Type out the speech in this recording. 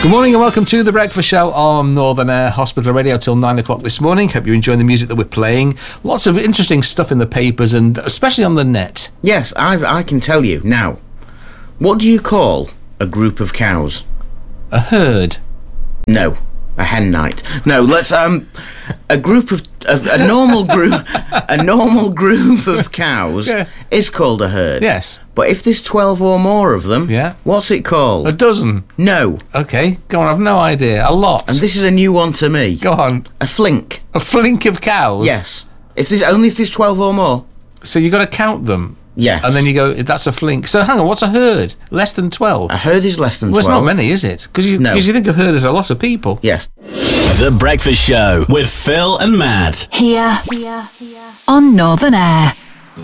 Good morning and welcome to The Breakfast Show on Northern Air Hospital Radio till 9 o'clock this morning. Hope you're enjoying the music that we're playing. Lots of interesting stuff in the papers and especially on the net. Yes, I can tell you. Now, what do you call a group of cows? A herd. No, a hen night. No, let's a group of a normal group of cows is called a herd. Yes. But if there's 12 or more of them, what's it called? A dozen. No. Okay, go on, I've no idea. A lot. And this is a new one to me. Go on. A flink. A flink of cows? Yes. If there's 12 or more. So you've got to count them? Yes. And then you go, that's a flink. So hang on, what's a herd? Less than 12? A herd is less than 12. Well, it's not many, is it? Because you think a herd is a lot of people. Yes. The Breakfast Show with Phil and Matt. Here on Northern Air.